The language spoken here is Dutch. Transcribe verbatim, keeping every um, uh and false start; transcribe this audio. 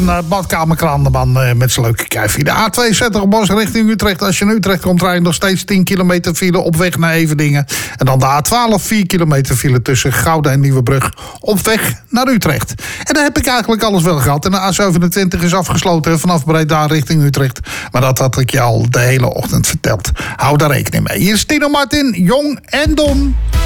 Een badkamerkranenman uh, met zijn leuke kijfje. De A tweeënzestig Bos richting Utrecht. Als je in Utrecht komt, rij je nog steeds tien kilometer file op weg naar Everdingen. En dan de A twaalf, vier kilometer file tussen Gouda en Nieuwebrug op weg naar Utrecht. En dan heb ik eigenlijk alles wel gehad. En de A zevenentwintig is afgesloten vanaf Breda richting Utrecht. Maar dat had ik je al de hele ochtend verteld. Hou daar rekening mee. Hier is Tino Martin, Jong en Dom.